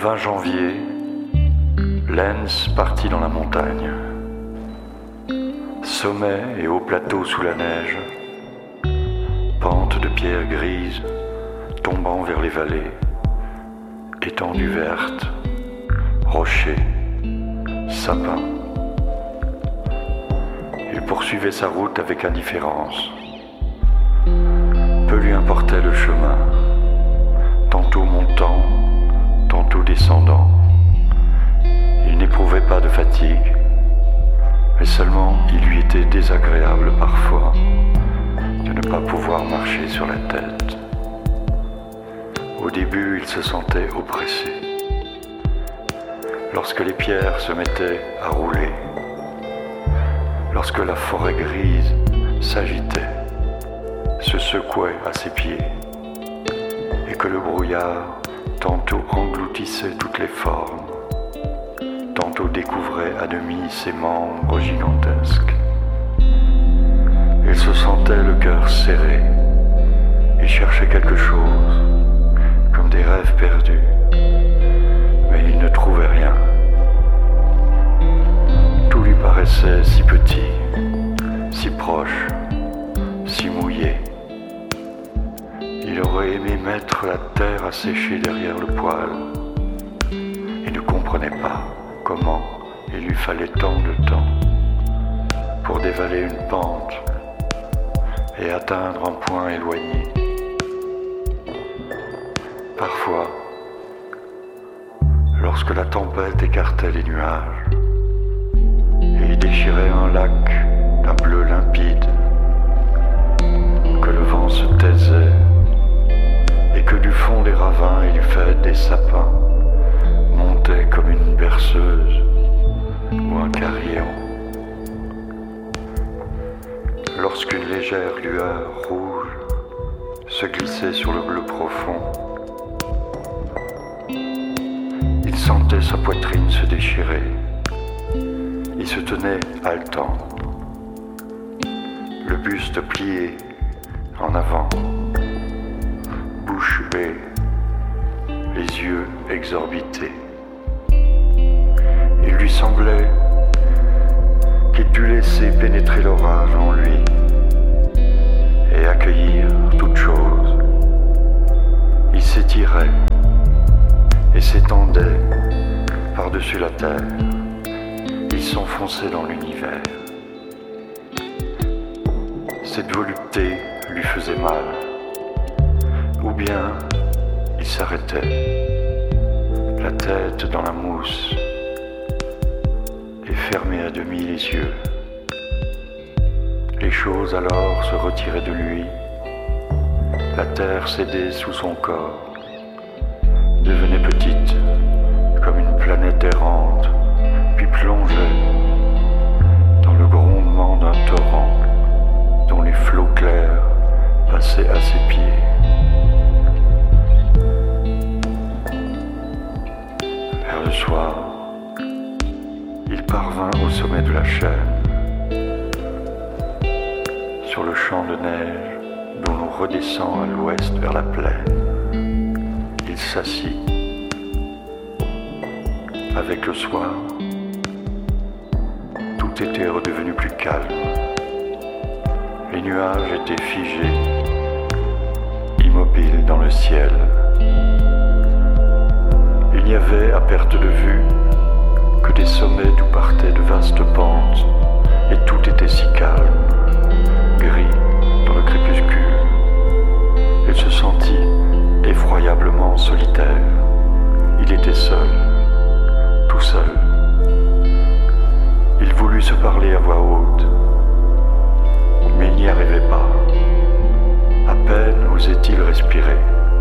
20 janvier, Lenz partit dans la montagne. Sommet et haut plateau sous la neige, pentes de pierres grises tombant vers les vallées, étendues vertes, rochers, sapins. Il poursuivait sa route avec indifférence. Peu lui importait le chemin, tantôt montant, tantôt descendant. Il n'éprouvait pas de fatigue, mais seulement il lui était désagréable parfois de ne pas pouvoir marcher sur la tête. Au début, il se sentait oppressé. Lorsque les pierres se mettaient à rouler, lorsque la forêt grise s'agitait, se secouait à ses pieds, et que le brouillard tantôt engloutissait toutes les formes, tantôt découvrait à demi ses membres gigantesques. Il se sentait le cœur serré et cherchait quelque chose, comme des rêves perdus, mais il ne trouvait rien. Tout lui paraissait si petit, si proche, si mouillé. Il aurait aimé mettre la terre à sécher derrière le poêle et ne comprenait pas comment il lui fallait tant de temps pour dévaler une pente et atteindre un point éloigné. Parfois, lorsque la tempête écartait les nuages et y déchirait un lac d'un bleu limpide, que le vent se taisait et que du fond des ravins et du fait des sapins montait comme une berceuse ou un carillon. Lorsqu'une légère lueur rouge se glissait sur le bleu profond, il sentait sa poitrine se déchirer. Il se tenait haletant, le buste plié en avant, bouche bée, les yeux exorbités. Il lui semblait qu'il dut laisser pénétrer l'orage en lui et accueillir toute chose. Il s'étirait et s'étendait par-dessus la terre. Il s'enfonçait dans l'univers. Cette volupté lui faisait mal. Ou bien il s'arrêtait, la tête dans la mousse, et fermait à demi les yeux. Les choses alors se retiraient de lui. La terre cédait sous son corps, devenait petite, comme une planète errante, puis plongeait dans le grondement d'un torrent dont les flots clairs passaient à ses pieds. Vers le soir, il parvint au sommet de la chaîne, sur le champ de neige d'où l'on redescend à l'ouest vers la plaine. Il s'assit. Avec le soir, tout était redevenu plus calme. Les nuages étaient figés, immobiles dans le ciel. Il n'y avait à perte de vue que des sommets d'où partaient de vastes pentes, et tout était si calme, gris dans le crépuscule. Il se sentit effroyablement solitaire. Il était seul, tout seul. Il voulut se parler à voix haute, mais il n'y arrivait pas. À peine osait-il respirer.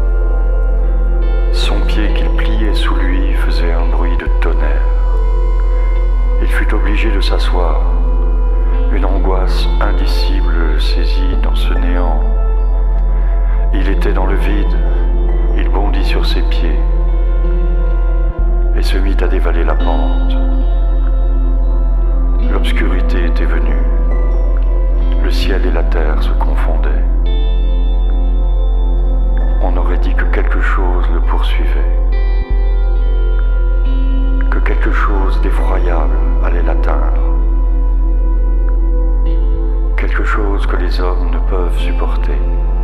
Son pied qu'il pliait sous lui faisait un bruit de tonnerre. Il fut obligé de s'asseoir. Une angoisse indicible le saisit dans ce néant. Il était dans le vide. Il bondit sur ses pieds et se mit à dévaler la pente. L'obscurité était venue. Le ciel et la terre se confondaient. On aurait dit que quelque chose le poursuivait, allait l'atteindre. Quelque chose que les hommes ne peuvent supporter.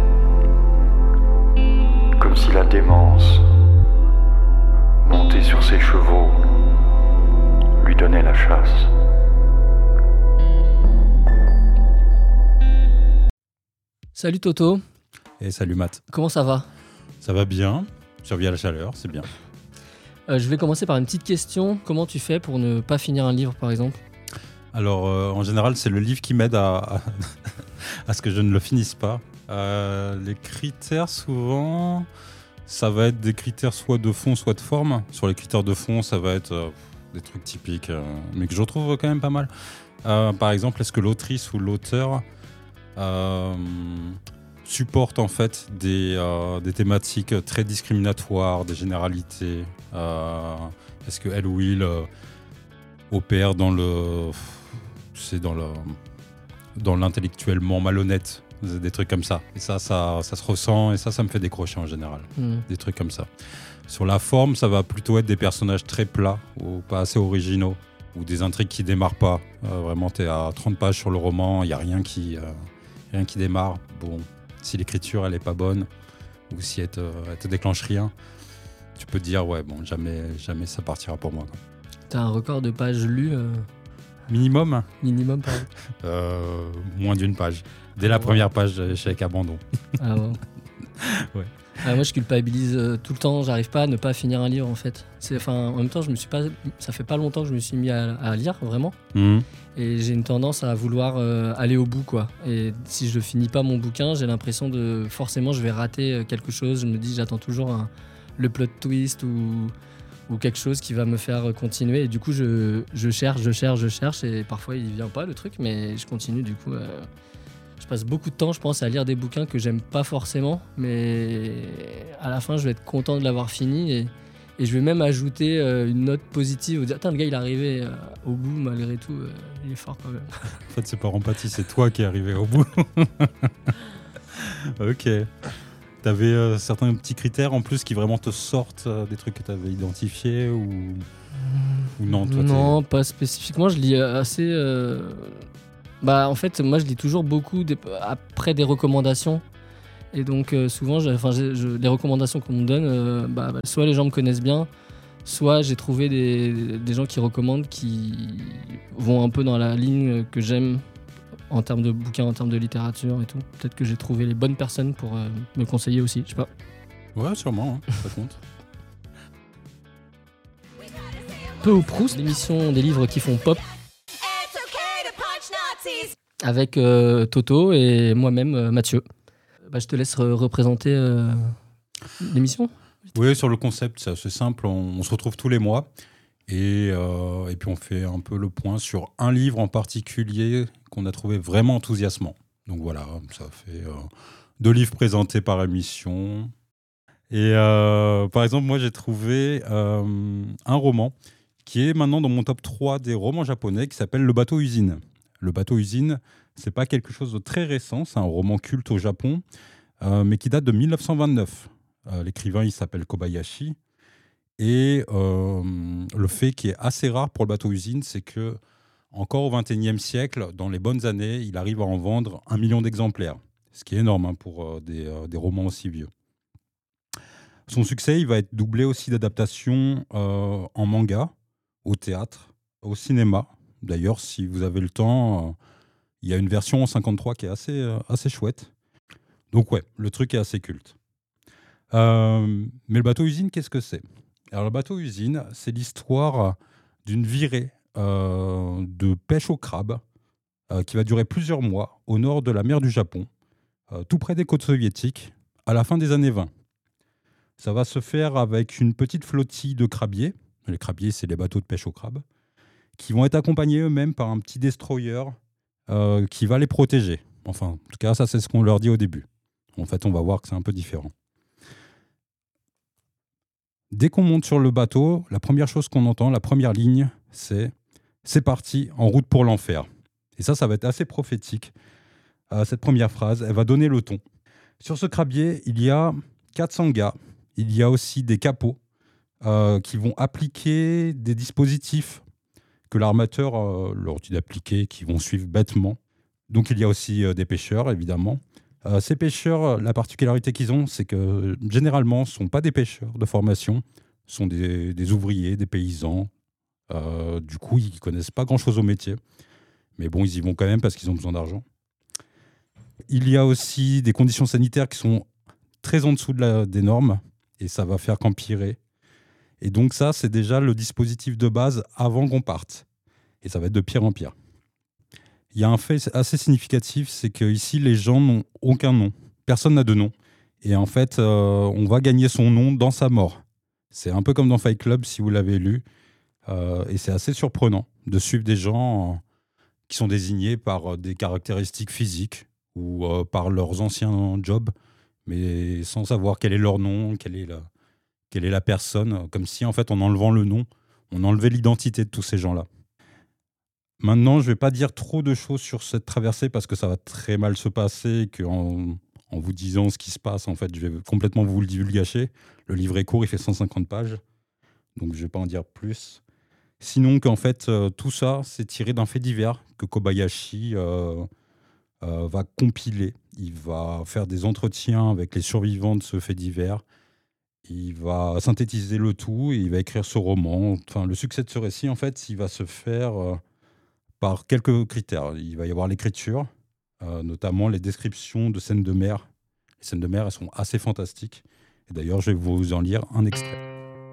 Comme si la démence, montée sur ses chevaux, lui donnait la chasse. Salut Toto. Et salut Matt. Comment ça va ? Ça va bien, survie à la chaleur, c'est bien. Je vais commencer par une petite question. Comment tu fais pour ne pas finir un livre, par exemple ? Alors, en général, c'est le livre qui m'aide à ce que je ne le finisse pas. Les critères, souvent, ça va être des critères soit de fond, soit de forme. Sur les critères de fond, ça va être des trucs typiques, mais que je trouve quand même pas mal. Par exemple, est-ce que l'autrice ou l'auteur supporte en fait des thématiques très discriminatoires, des généralités. Est-ce que elle ou il opère dans l'intellectuellement malhonnête, des trucs comme ça. Et ça se ressent et ça me fait décrocher en général. Des trucs comme ça. Sur la forme, ça va plutôt être des personnages très plats ou pas assez originaux ou des intrigues qui démarrent pas. Vraiment, t'es à 30 pages sur le roman, il n'y a rien qui démarre. Bon, si l'écriture elle est pas bonne ou si elle te déclenche rien, tu peux te dire ouais bon jamais ça partira pour moi quoi. T'as un record de pages lues Minimum pardon. Moins d'une page. Dès la première page, j'échec, abandon. Ah ouais. Ouais. Moi je culpabilise tout le temps, j'arrive pas à ne pas finir un livre en fait. En même temps ça fait pas longtemps que je me suis mis à lire vraiment. Et j'ai une tendance à vouloir aller au bout quoi. Et si je finis pas mon bouquin, j'ai l'impression de forcément je vais rater quelque chose. Je me dis j'attends toujours le plot twist ou quelque chose qui va me faire continuer. Et du coup je cherche et parfois il vient pas le truc, mais je continue du coup. Je passe beaucoup de temps, je pense, à lire des bouquins que j'aime pas forcément, mais à la fin, je vais être content de l'avoir fini et je vais même ajouter une note positive. Dire, attends, le gars, il est arrivé au bout, malgré tout, il est fort quand même. En fait, c'est par empathie, c'est toi qui es arrivé au bout. Ok. T'avais certains petits critères en plus qui vraiment te sortent des trucs que t'avais identifiés ou non toi, non, pas spécifiquement. Je lis assez. En fait, moi, je lis toujours beaucoup après des recommandations. Et donc, souvent, les recommandations qu'on me donne, soit les gens me connaissent bien, soit j'ai trouvé des gens qui recommandent, qui vont un peu dans la ligne que j'aime en termes de bouquins, en termes de littérature et tout. Peut-être que j'ai trouvé les bonnes personnes pour me conseiller aussi, je sais pas. Ouais, sûrement, hein, ça compte. Peu ou prou, l'émission des livres qui font pop. Avec Toto et moi-même, Mathieu. Je te laisse représenter l'émission. Oui, sur le concept, c'est assez simple. On se retrouve tous les mois et puis on fait un peu le point sur un livre en particulier qu'on a trouvé vraiment enthousiasmant. Donc voilà, ça fait 2 livres présentés par émission. Et par exemple, moi j'ai trouvé un roman qui est maintenant dans mon top 3 des romans japonais qui s'appelle Le bateau usine. Le bateau usine, c'est pas quelque chose de très récent, c'est un roman culte au Japon, mais qui date de 1929. L'écrivain, il s'appelle Kobayashi. Et le fait qui est assez rare pour le bateau usine, c'est que encore au XXIe siècle, dans les bonnes années, il arrive à en vendre 1 million d'exemplaires, ce qui est énorme pour des romans aussi vieux. Son succès, il va être doublé aussi d'adaptations en manga, au théâtre, au cinéma. D'ailleurs, si vous avez le temps, il y a une version en 53 qui est assez chouette. Donc ouais, le truc est assez culte. Mais le bateau usine, qu'est-ce que c'est ? Alors le bateau usine, c'est l'histoire d'une virée de pêche au crabe qui va durer plusieurs mois au nord de la mer du Japon, tout près des côtes soviétiques, à la fin des années 20. Ça va se faire avec une petite flottille de crabiers. Les crabiers, c'est les bateaux de pêche au crabe, qui vont être accompagnés eux-mêmes par un petit destroyer qui va les protéger. Enfin, en tout cas, ça, c'est ce qu'on leur dit au début. En fait, on va voir que c'est un peu différent. Dès qu'on monte sur le bateau, la première chose qu'on entend, la première ligne, c'est « C'est parti, en route pour l'enfer ». Et ça va être assez prophétique. Cette première phrase, elle va donner le ton. Sur ce crabier, il y a 400 gars. Il y a aussi des capots qui vont appliquer des dispositifs que l'armateur leur dit d'appliquer, qui vont suivre bêtement. Donc il y a aussi des pêcheurs, évidemment. Ces pêcheurs, la particularité qu'ils ont, c'est que généralement, ce ne sont pas des pêcheurs de formation, ce sont des ouvriers, des paysans. Du coup, ils ne connaissent pas grand-chose au métier. Mais bon, ils y vont quand même parce qu'ils ont besoin d'argent. Il y a aussi des conditions sanitaires qui sont très en dessous des normes, et ça va faire qu'empirer. Et donc ça, c'est déjà le dispositif de base avant qu'on parte. Et ça va être de pire en pire. Il y a un fait assez significatif, c'est qu'ici, les gens n'ont aucun nom. Personne n'a de nom. Et en fait, on va gagner son nom dans sa mort. C'est un peu comme dans Fight Club, si vous l'avez lu. Et c'est assez surprenant de suivre des gens qui sont désignés par des caractéristiques physiques ou par leurs anciens jobs, mais sans savoir quel est leur nom, quelle est la personne, comme si en fait en enlevant le nom, on enlevait l'identité de tous ces gens-là. Maintenant, je ne vais pas dire trop de choses sur cette traversée parce que ça va très mal se passer, qu'en vous disant ce qui se passe, en fait, je vais complètement vous le divulgacher. Le livre est court, il fait 150 pages, donc je ne vais pas en dire plus. Sinon, qu'en fait, tout ça, c'est tiré d'un fait divers que Kobayashi va compiler. Il va faire des entretiens avec les survivants de ce fait divers. Il va synthétiser le tout et il va écrire ce roman. Enfin, le succès de ce récit, en fait, il va se faire par quelques critères. Il va y avoir l'écriture, notamment les descriptions de scènes de mer. Les scènes de mer, elles sont assez fantastiques. Et d'ailleurs, je vais vous en lire un extrait.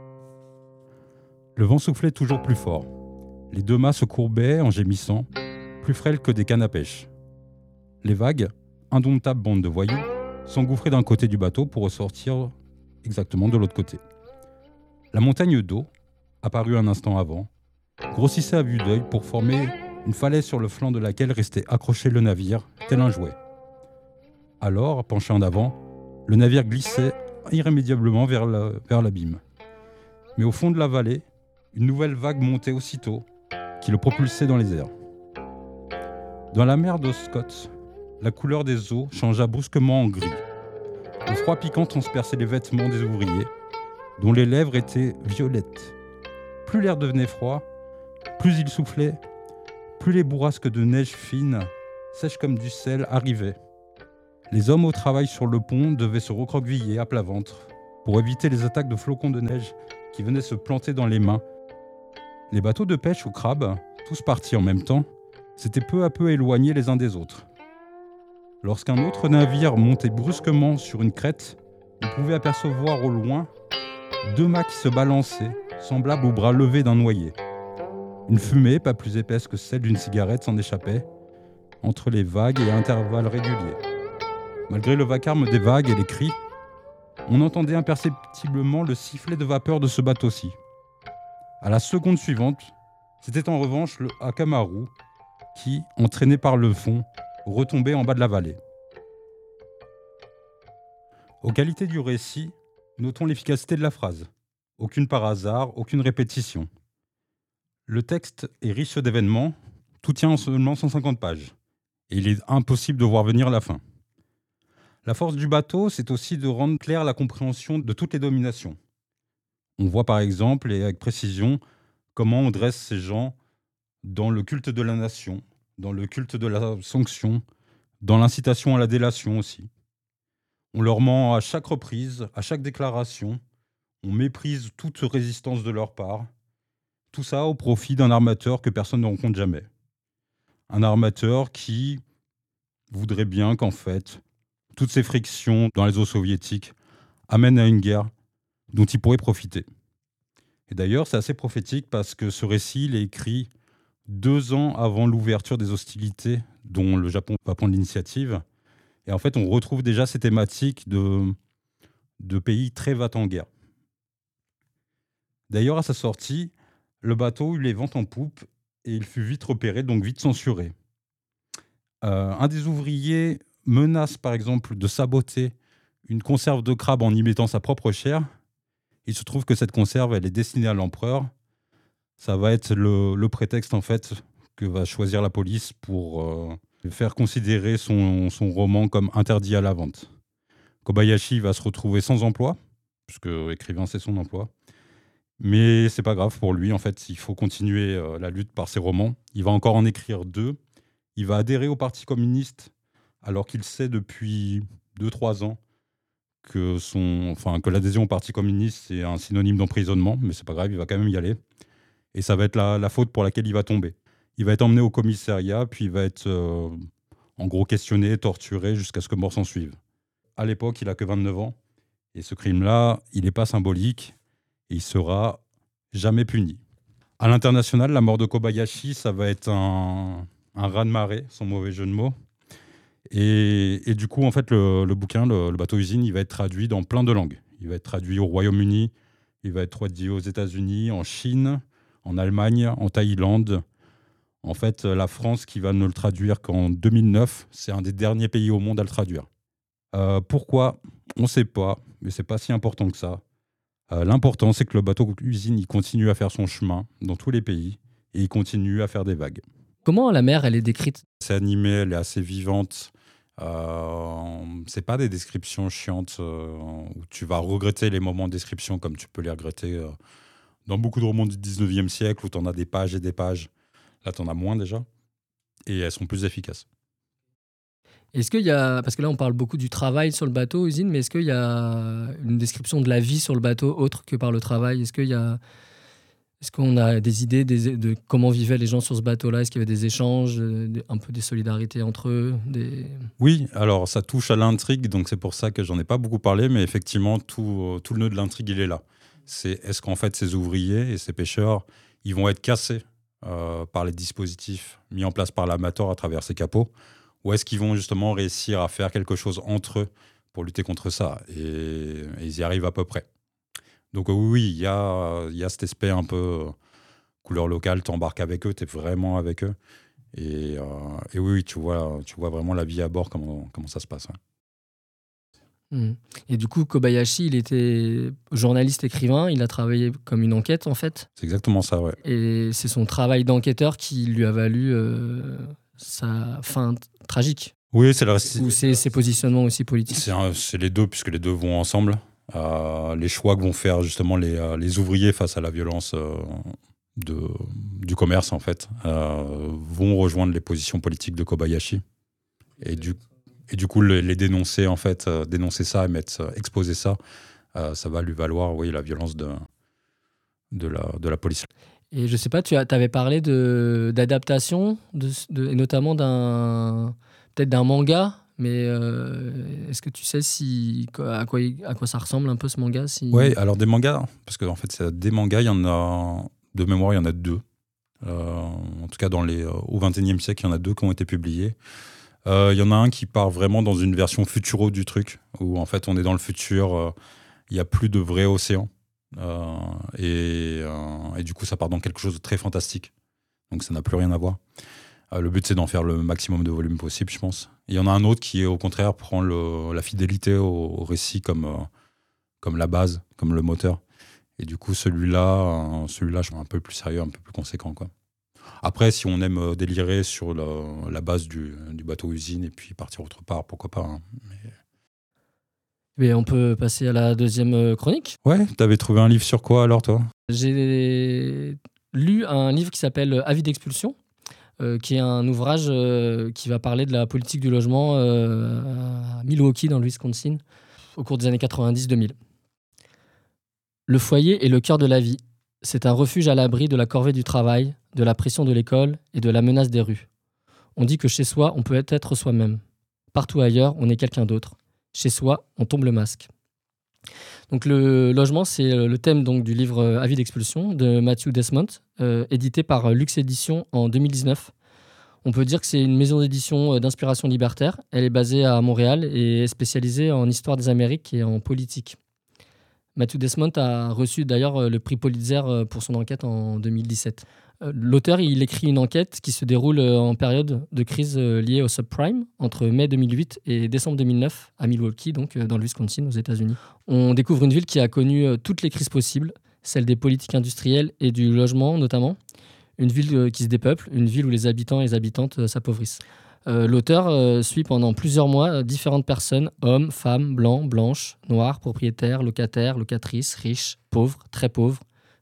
Le vent soufflait toujours plus fort. Les deux mâts se courbaient en gémissant, plus frêles que des cannes à pêche. Les vagues, indomptables bandes de voyous, s'engouffraient d'un côté du bateau pour ressortir exactement de l'autre côté. La montagne d'eau, apparue un instant avant, grossissait à vue d'œil pour former une falaise sur le flanc de laquelle restait accroché le navire, tel un jouet. Alors, penché en avant, le navire glissait irrémédiablement vers l'abîme. Mais au fond de la vallée, une nouvelle vague montait aussitôt, qui le propulsait dans les airs. Dans la mer d'Oscott, la couleur des eaux changea brusquement en gris. Le froid piquant transperçait les vêtements des ouvriers, dont les lèvres étaient violettes. Plus l'air devenait froid, plus il soufflait, plus les bourrasques de neige fine, sèches comme du sel, arrivaient. Les hommes au travail sur le pont devaient se recroqueviller à plat ventre pour éviter les attaques de flocons de neige qui venaient se planter dans les mains. Les bateaux de pêche au crabe, tous partis en même temps, s'étaient peu à peu éloignés les uns des autres. Lorsqu'un autre navire montait brusquement sur une crête, on pouvait apercevoir au loin deux mâts qui se balançaient, semblables aux bras levés d'un noyé. Une fumée, pas plus épaisse que celle d'une cigarette, s'en échappait, entre les vagues et à intervalles réguliers. Malgré le vacarme des vagues et les cris, on entendait imperceptiblement le sifflet de vapeur de ce bateau-ci. À la seconde suivante, c'était en revanche le Hakamaru qui, entraîné par le fond, retombait en bas de la vallée. Aux qualités du récit, notons l'efficacité de la phrase. Aucune par hasard, aucune répétition. Le texte est riche d'événements, tout tient en seulement 150 pages. Et il est impossible de voir venir la fin. La force du bateau, c'est aussi de rendre claire la compréhension de toutes les dominations. On voit par exemple, et avec précision, comment on dresse ces gens dans le culte de la nation, dans le culte de la sanction, dans l'incitation à la délation aussi. On leur ment à chaque reprise, à chaque déclaration, on méprise toute résistance de leur part. Tout ça au profit d'un armateur que personne ne rencontre jamais. Un armateur qui voudrait bien qu'en fait, toutes ces frictions dans les eaux soviétiques amènent à une guerre dont il pourrait profiter. Et d'ailleurs, c'est assez prophétique parce que ce récit, il est écrit 2 ans avant l'ouverture des hostilités dont le Japon va prendre l'initiative. Et en fait, on retrouve déjà ces thématiques de pays très vats en guerre. D'ailleurs, à sa sortie, le bateau eut les vents en poupe et il fut vite repéré, donc vite censuré. Un des ouvriers menace par exemple de saboter une conserve de crabe en y mettant sa propre chair. Il se trouve que cette conserve, elle est destinée à l'empereur. Ça va être le prétexte en fait que va choisir la police pour faire considérer son roman comme interdit à la vente. Kobayashi va se retrouver sans emploi, puisque écrivain c'est son emploi, Mais c'est pas grave pour lui, en fait, il faut continuer la lutte par ses romans. Il va encore en écrire 2. Il va adhérer au Parti communiste, alors qu'il sait depuis 2-3 ans que l'adhésion au Parti communiste, c'est un synonyme d'emprisonnement, mais c'est pas grave, il va quand même y aller. Et ça va être la faute pour laquelle il va tomber. Il va être emmené au commissariat, puis il va être en gros questionné, torturé, jusqu'à ce que mort s'en suive. À l'époque, il a que 29 ans, et ce crime-là, il n'est pas symbolique, et il sera jamais puni. À l'international, la mort de Kobayashi, ça va être un raz-de-marée, sans mauvais jeu de mots. Et du coup, en fait, le bouquin, le bateau-usine, il va être traduit dans plein de langues. Il va être traduit au Royaume-Uni, il va être traduit aux États-Unis, en Chine, en Allemagne, en Thaïlande. En fait, la France, qui va ne le traduire qu'en 2009, c'est un des derniers pays au monde à le traduire. Pourquoi ? On ne sait pas, mais c'est pas si important que ça. L'important, c'est que le bateau-usine, il continue à faire son chemin dans tous les pays et il continue à faire des vagues. Comment la mer, elle est décrite ? C'est animé, elle est assez vivante. C'est pas des descriptions chiantes où tu vas regretter les moments de description comme tu peux les regretter dans beaucoup de romans du 19e siècle où tu en as des pages et des pages. Là, tu en as moins déjà. Et elles sont plus efficaces. Est-ce qu'il y a, parce que là on parle beaucoup du travail sur le bateau usine, mais est-ce qu'il y a une description de la vie sur le bateau autre que par le travail ? Est-ce qu'on a des idées de comment vivaient les gens sur ce bateau-là ? Est-ce qu'il y avait des échanges, un peu des solidarités entre eux ? Oui, alors ça touche à l'intrigue, donc c'est pour ça que j'en ai pas beaucoup parlé, mais effectivement tout le nœud de l'intrigue il est là. Est-ce qu'en fait ces ouvriers et ces pêcheurs, ils vont être cassés par les dispositifs mis en place par l'amateur à travers ces capots ? Ou est-ce qu'ils vont justement réussir à faire quelque chose entre eux pour lutter contre ça ? Et ils y arrivent à peu près. Donc oui, il y a cet aspect un peu couleur locale, t'embarques avec eux, t'es vraiment avec eux. Et oui, tu vois vraiment la vie à bord, comment ça se passe. Ouais. Et du coup, Kobayashi, il était journaliste écrivain, il a travaillé comme une enquête en fait. C'est exactement ça, ouais. Et c'est son travail d'enquêteur qui lui a valu sa fin tragique. Oui, c'est ou c'est ses positionnements aussi politiques. C'est les deux, puisque les deux vont ensemble. Les choix que vont faire justement les ouvriers face à la violence du commerce, en fait, vont rejoindre les positions politiques de Kobayashi. Et du coup, les dénoncer, en fait, dénoncer ça et exposer ça, ça va lui valoir, oui, la violence de la police. Et je sais pas, tu avais parlé d'adaptation, et notamment peut-être d'un manga, mais est-ce que tu sais à quoi ça ressemble un peu ce manga ? Oui, alors des mangas, parce qu'en fait, c'est des mangas, il y en a, de mémoire, il y en a 2. En tout cas, au XXIe siècle, il y en a 2 qui ont été publiés. Il y en a un qui part vraiment dans une version futuro du truc, où en fait, on est dans le futur, il n'y a plus de vrai océan. Et du coup ça part dans quelque chose de très fantastique, donc ça n'a plus rien à voir. Le but c'est d'en faire le maximum de volume possible, je pense. Et il y en a un autre qui au contraire prend la fidélité au récit comme la base, comme le moteur, et du coup celui-là je suis un peu plus sérieux, un peu plus conséquent, quoi. Après, si on aime délirer sur la base du bateau usine et puis partir autre part, pourquoi pas, hein. Mais on peut passer à la deuxième chronique. Ouais, t'avais trouvé un livre sur quoi alors, toi ? J'ai lu un livre qui s'appelle Avis d'expulsion, qui est un ouvrage qui va parler de la politique du logement à Milwaukee, dans le Wisconsin, au cours des années 90-2000. Le foyer est le cœur de la vie. C'est un refuge à l'abri de la corvée du travail, de la pression de l'école et de la menace des rues. On dit que chez soi, on peut être soi-même. Partout ailleurs, on est quelqu'un d'autre. Chez soi, on tombe le masque. Donc le logement, c'est le thème donc, du livre Avis d'expulsion de Matthew Desmond, édité par Lux Éditions en 2019. On peut dire que c'est une maison d'édition d'inspiration libertaire. Elle est basée à Montréal et est spécialisée en histoire des Amériques et en politique. Matthew Desmond a reçu d'ailleurs le prix Pulitzer pour son enquête en 2017. L'auteur, il écrit une enquête qui se déroule en période de crise liée au subprime, entre mai 2008 et décembre 2009, à Milwaukee, donc dans le Wisconsin, aux États-Unis. On découvre une ville qui a connu toutes les crises possibles, celle des politiques industrielles et du logement notamment. Une ville qui se dépeuple, une ville où les habitants et les habitantes s'appauvrissent. L'auteur suit pendant plusieurs mois différentes personnes, hommes, femmes, blancs, blanches, noirs, propriétaires, locataires, locatrices, riches, pauvres, très pauvres,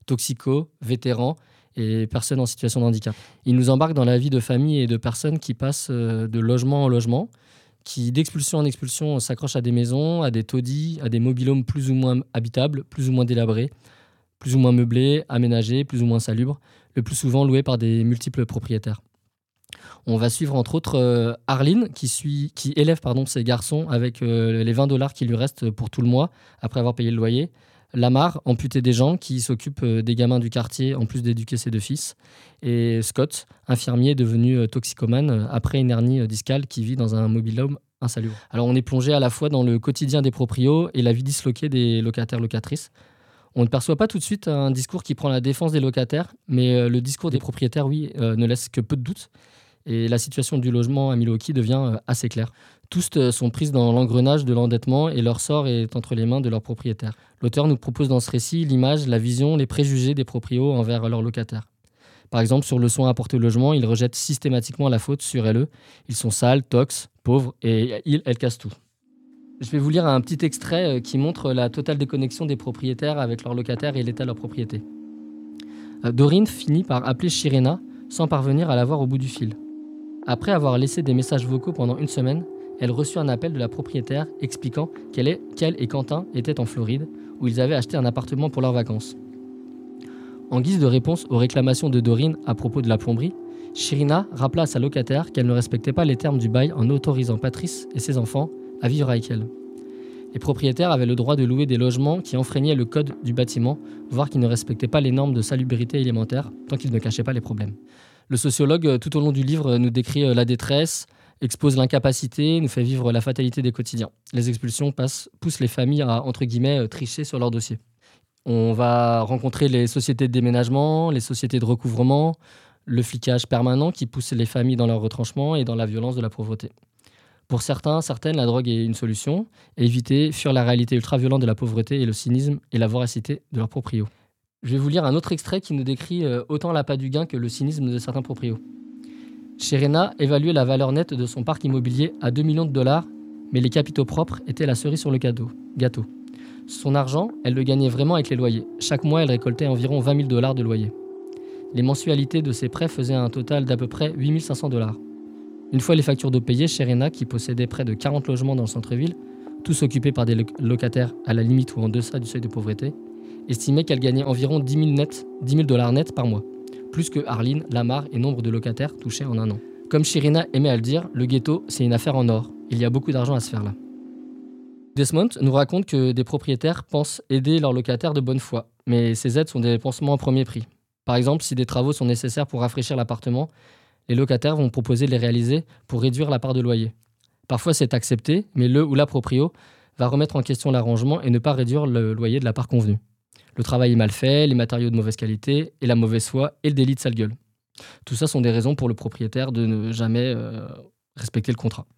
toxicos, vétérans et personnes en situation de handicap. Il nous embarque dans la vie de famille et de personnes qui passent de logement en logement, qui d'expulsion en expulsion s'accrochent à des maisons, à des taudis, à des mobil-homes plus ou moins habitables, plus ou moins délabrés, plus ou moins meublés, aménagés, plus ou moins salubres, le plus souvent loués par des multiples propriétaires. On va suivre entre autres Arline qui élève ses garçons avec les $20 qui lui restent pour tout le mois après avoir payé le loyer. Lamar, amputé des jambes, qui s'occupe des gamins du quartier en plus d'éduquer ses 2 fils. Et Scott, infirmier devenu toxicomane après une hernie discale qui vit dans un mobil-home insalubre. Alors on est plongé à la fois dans le quotidien des proprios et la vie disloquée des locataires-locatrices. On ne perçoit pas tout de suite un discours qui prend la défense des locataires, mais le discours des propriétaires, ne laisse que peu de doutes. Et la situation du logement à Milwaukee devient assez claire. Tous sont pris dans l'engrenage de l'endettement et leur sort est entre les mains de leurs propriétaires. L'auteur nous propose dans ce récit l'image, la vision, les préjugés des proprios envers leurs locataires. Par exemple, sur le soin apporté au logement, ils rejettent systématiquement la faute sur eux. Ils sont sales, tox, pauvres et elles cassent tout. Je vais vous lire un petit extrait qui montre la totale déconnexion des propriétaires avec leurs locataires et l'état de leur propriété. Doreen finit par appeler Shirena sans parvenir à la voir au bout du fil. Après avoir laissé des messages vocaux pendant une semaine, elle reçut un appel de la propriétaire expliquant qu'elle et Quentin étaient en Floride, où ils avaient acheté un appartement pour leurs vacances. En guise de réponse aux réclamations de Doreen à propos de la plomberie, Shirena rappela à sa locataire qu'elle ne respectait pas les termes du bail en autorisant Patrice et ses enfants à vivre avec elle. Les propriétaires avaient le droit de louer des logements qui enfreignaient le code du bâtiment, voire qui ne respectaient pas les normes de salubrité élémentaires, tant qu'ils ne cachaient pas les problèmes. Le sociologue, tout au long du livre, nous décrit la détresse, expose l'incapacité, nous fait vivre la fatalité des quotidiens. Les expulsions poussent les familles à, entre guillemets, tricher sur leur dossier. On va rencontrer les sociétés de déménagement, les sociétés de recouvrement, le flicage permanent qui pousse les familles dans leur retranchement et dans la violence de la pauvreté. Pour certaines, la drogue est une solution. Éviter, fuir la réalité ultra-violente de la pauvreté et le cynisme et la voracité de leurs proprios. Je vais vous lire un autre extrait qui nous décrit autant l'appât du gain que le cynisme de certains proprios. Shirena évaluait la valeur nette de son parc immobilier à $2 millions, mais les capitaux propres étaient la cerise sur le gâteau. Son argent, elle le gagnait vraiment avec les loyers. Chaque mois, elle récoltait environ $20 000 de loyer. Les mensualités de ses prêts faisaient un total d'à peu près $8 500. Une fois les factures d'eau payées, Shirena, qui possédait près de 40 logements dans le centre-ville, tous occupés par des locataires à la limite ou en deçà du seuil de pauvreté, estimait qu'elle gagnait environ $10 000 net par mois, plus que Arline, Lamar et nombre de locataires touchés en un an. Comme Shirena aimait à le dire, le ghetto, c'est une affaire en or. Il y a beaucoup d'argent à se faire là. Desmond nous raconte que des propriétaires pensent aider leurs locataires de bonne foi, mais ces aides sont des dépensements en premier prix. Par exemple, si des travaux sont nécessaires pour rafraîchir l'appartement, les locataires vont proposer de les réaliser pour réduire la part de loyer. Parfois, c'est accepté, mais le ou la proprio va remettre en question l'arrangement et ne pas réduire le loyer de la part convenue. Le travail est mal fait, les matériaux de mauvaise qualité, et la mauvaise foi et le délit de sale gueule. Tout ça sont des raisons pour le propriétaire de ne jamais respecter le contrat.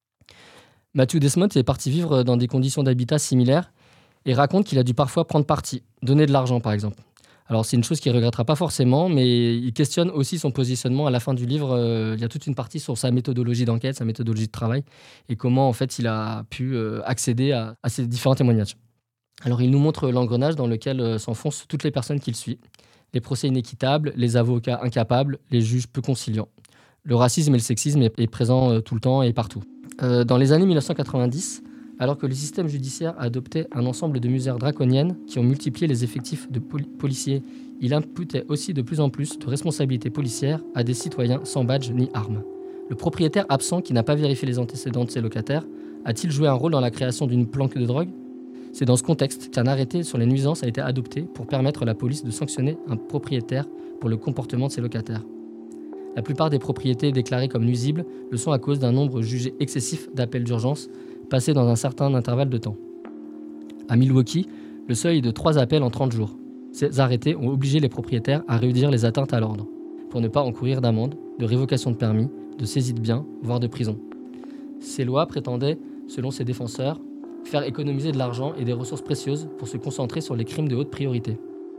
Matthew Desmond est parti vivre dans des conditions d'habitat similaires et raconte qu'il a dû parfois prendre parti, donner de l'argent par exemple. Alors c'est une chose qu'il ne regrettera pas forcément, mais il questionne aussi son positionnement. À la fin du livre, il y a toute une partie sur sa méthodologie d'enquête, sa méthodologie de travail, et comment en fait il a pu accéder à ces différents témoignages. Alors il nous montre l'engrenage dans lequel s'enfoncent toutes les personnes qu'il suit. Les procès inéquitables, les avocats incapables, les juges peu conciliants. Le racisme et le sexisme est présent tout le temps et partout. Dans les années 1990, alors que le système judiciaire adoptait un ensemble de mesures draconiennes qui ont multiplié les effectifs de policiers, il imputait aussi de plus en plus de responsabilités policières à des citoyens sans badge ni armes. Le propriétaire absent qui n'a pas vérifié les antécédents de ses locataires a-t-il joué un rôle dans la création d'une planque de drogue ? C'est dans ce contexte qu'un arrêté sur les nuisances a été adopté pour permettre à la police de sanctionner un propriétaire pour le comportement de ses locataires. La plupart des propriétés déclarées comme nuisibles le sont à cause d'un nombre jugé excessif d'appels d'urgence passés dans un certain intervalle de temps. À Milwaukee, le seuil est de 3 appels en 30 jours. Ces arrêtés ont obligé les propriétaires à réduire les atteintes à l'ordre, pour ne pas encourir d'amende, de révocation de permis, de saisie de biens, voire de prison. Ces lois prétendaient, selon ses défenseurs, faire économiser de l'argent et des ressources précieuses pour se concentrer sur les crimes de haute priorité.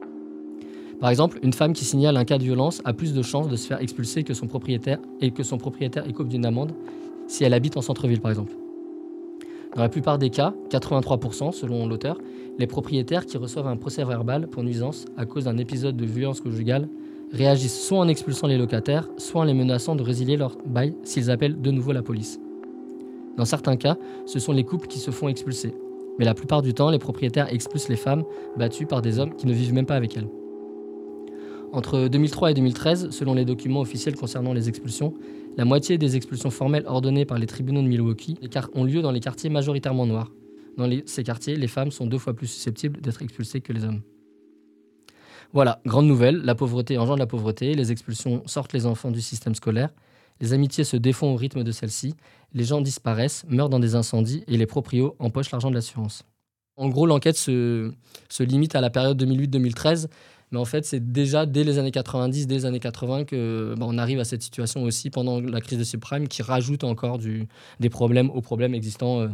Par exemple, une femme qui signale un cas de violence a plus de chances de se faire expulser que son propriétaire et que son propriétaire écope d'une amende si elle habite en centre-ville, par exemple. Dans la plupart des cas, 83% selon l'auteur, Les propriétaires qui reçoivent un procès verbal pour nuisance à cause d'un épisode de violence conjugale réagissent soit en expulsant les locataires, soit en les menaçant de résilier leur bail s'ils appellent de nouveau la police. Dans certains cas, ce sont les couples qui se font expulser. Mais la plupart du temps, les propriétaires expulsent les femmes battues par des hommes qui ne vivent même pas avec elles. Entre 2003 et 2013, selon les documents officiels concernant les expulsions, la moitié des expulsions formelles ordonnées par les tribunaux de Milwaukee ont lieu dans les quartiers majoritairement noirs. Dans ces quartiers, les femmes sont 2 fois plus susceptibles d'être expulsées que les hommes. Voilà, grande nouvelle, la pauvreté engendre la pauvreté, les expulsions sortent les enfants du système scolaire, les amitiés se défont au rythme de celle-ci, les gens disparaissent, meurent dans des incendies et les proprios empochent l'argent de l'assurance. En gros, l'enquête se limite à la période 2008-2013, mais en fait, c'est déjà dès les années 90, dès les années 80 qu'on arrive à cette situation aussi pendant la crise des subprimes qui rajoute encore des problèmes aux problèmes existants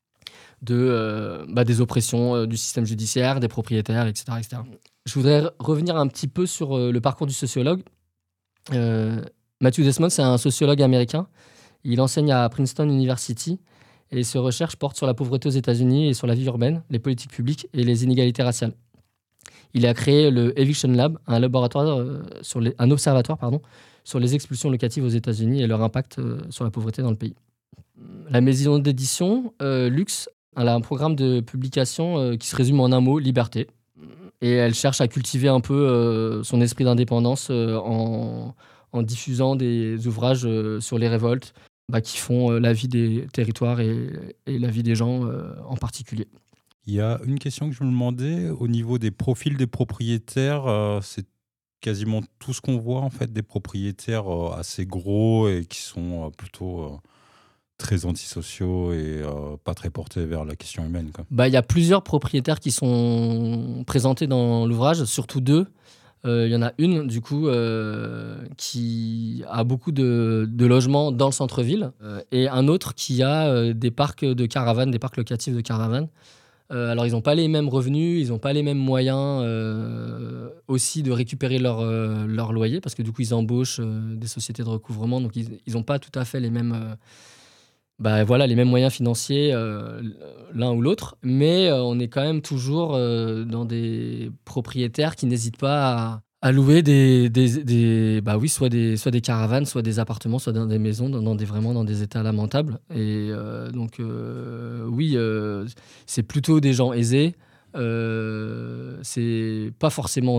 des oppressions du système judiciaire, des propriétaires, etc., etc. Je voudrais revenir un petit peu sur le parcours du sociologue. Matthew Desmond, c'est un sociologue américain. Il enseigne à Princeton University et ses recherches portent sur la pauvreté aux États-Unis et sur la vie urbaine, les politiques publiques et les inégalités raciales. Il a créé le Eviction Lab, un observatoire sur les expulsions locatives aux États-Unis et leur impact sur la pauvreté dans le pays. La maison d'édition Lux, elle a un programme de publication qui se résume en un mot, liberté. Et elle cherche à cultiver un peu son esprit d'indépendance en diffusant des ouvrages sur les révoltes qui font la vie des territoires et la vie des gens en particulier. Il y a une question que je me demandais, au niveau des profils des propriétaires, c'est quasiment tout ce qu'on voit en fait, des propriétaires assez gros et qui sont plutôt très antisociaux et pas très portés vers la question humaine, quoi. Il y a plusieurs propriétaires qui sont présentés dans l'ouvrage, surtout 2. Il y en a une, du coup, qui a beaucoup de logements dans le centre-ville et un autre qui a des parcs de caravanes, des parcs locatifs de caravanes. Alors, ils n'ont pas les mêmes revenus, ils n'ont pas les mêmes moyens aussi de récupérer leur loyer parce que du coup, ils embauchent des sociétés de recouvrement, donc ils n'ont pas tout à fait les mêmes... les mêmes moyens financiers l'un ou l'autre, mais on est quand même toujours dans des propriétaires qui n'hésitent pas à louer soit des caravanes, soit des appartements, soit dans des maisons, vraiment dans des états lamentables. Et c'est plutôt des gens aisés. C'est pas forcément